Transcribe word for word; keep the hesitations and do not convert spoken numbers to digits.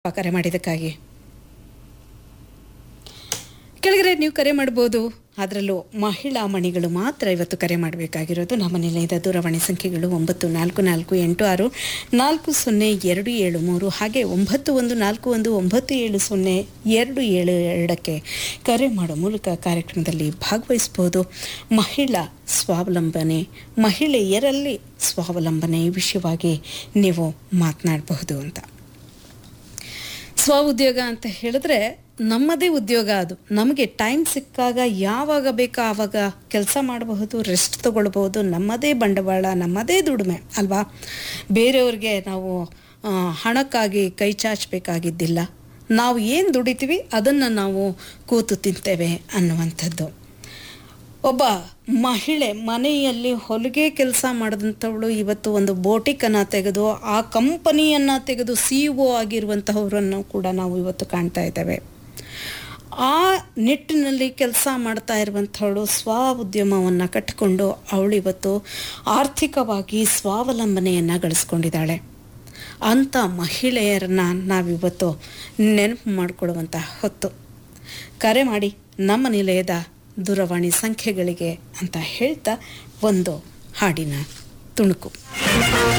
ಕರೆ ಮಾಡಿದ್ದಕ್ಕಾಗಿ. ಕೆಳಗಡೆ ನೀವು ಕರೆ ಮಾಡ್ಬೋದು, ಅದರಲ್ಲೂ ಮಹಿಳಾ ಮಣಿಗಳು ಮಾತ್ರ ಇವತ್ತು ಕರೆ ಮಾಡಬೇಕಾಗಿರೋದು. ನಮ್ಮ ನಿಲಯದ ದೂರವಾಣಿ ಸಂಖ್ಯೆಗಳು ಒಂಬತ್ತು ನಾಲ್ಕು ನಾಲ್ಕು ಎಂಟು ಆರು ನಾಲ್ಕು ಸೊನ್ನೆ ಎರಡು ಏಳು ಮೂರು, ಹಾಗೆ ಒಂಬತ್ತು ಒಂದು ನಾಲ್ಕು ಒಂದು ಒಂಬತ್ತು ಏಳು ಸೊನ್ನೆ ಎರಡು ಏಳು ಎರಡಕ್ಕೆ ಕರೆ ಮಾಡೋ ಮೂಲಕ ಕಾರ್ಯಕ್ರಮದಲ್ಲಿ ಭಾಗವಹಿಸ್ಬೋದು. ಮಹಿಳಾ ಸ್ವಾವಲಂಬನೆ, ಮಹಿಳೆಯರಲ್ಲಿ ಸ್ವಾವಲಂಬನೆ ವಿಷಯವಾಗಿ ನೀವು ಮಾತನಾಡಬಹುದು ಅಂತ. ಸ್ವ ಉದ್ಯೋಗ ಅಂತ ಹೇಳಿದ್ರೆ ನಮ್ಮದೇ ಉದ್ಯೋಗ, ಅದು ನಮಗೆ ಟೈಮ್ ಸಿಕ್ಕಾಗ ಯಾವಾಗ ಬೇಕೋ ಆವಾಗ ಕೆಲಸ ಮಾಡಬಹುದು, ರೆಸ್ಟ್ ತಗೊಳ್ಬಹುದು. ನಮ್ಮದೇ ಬಂಡವಾಳ, ನಮ್ಮದೇ ದುಡಿಮೆ ಅಲ್ವಾ. ಬೇರೆಯವ್ರಿಗೆ ನಾವು ಹಣಕ್ಕಾಗಿ ಕೈ ಚಾಚಬೇಕಾಗಿದ್ದಿಲ್ಲ. ನಾವು ಏನು ದುಡಿತೀವಿ ಅದನ್ನು ನಾವು ಕೂತು ತಿಂತೇವೆ ಅನ್ನುವಂಥದ್ದು. ಒಬ್ಬ ಮಹಿಳೆ ಮನೆಯಲ್ಲಿ ಹೊಲಿಗೆ ಕೆಲಸ ಮಾಡಿದಂಥವಳು ಇವತ್ತು ಒಂದು ಬೋಟಿಕನ್ನು ತೆಗೆದು ಆ ಕಂಪನಿಯನ್ನು ತೆಗೆದು ಸಿ ಇ ಒ ಆಗಿರುವಂತಹವರನ್ನು ಕೂಡ ನಾವು ಇವತ್ತು ಕಾಣ್ತಾ ಇದ್ದೇವೆ. ಆ ನಿಟ್ಟಿನಲ್ಲಿ ಕೆಲಸ ಮಾಡ್ತಾ ಇರುವಂಥವಳು ಸ್ವ ಉದ್ಯಮವನ್ನು ಕಟ್ಟಿಕೊಂಡು ಅವಳು ಇವತ್ತು ಆರ್ಥಿಕವಾಗಿ ಸ್ವಾವಲಂಬನೆಯನ್ನು ಗಳಿಸ್ಕೊಂಡಿದ್ದಾಳೆ. ಅಂಥ ಮಹಿಳೆಯರನ್ನ ನಾವಿವತ್ತು ನೆನಪು ಮಾಡಿಕೊಳ್ಳುವಂಥ ಹೊತ್ತು. ಕರೆ ಮಾಡಿ ನಮ್ಮ ನಿಲಯದ ದೂರವಾಣಿ ಸಂಖ್ಯೆಗಳಿಗೆ ಅಂತ ಹೇಳ್ತಾ ಒಂದು ಹಾಡಿನ ತುಣುಕು.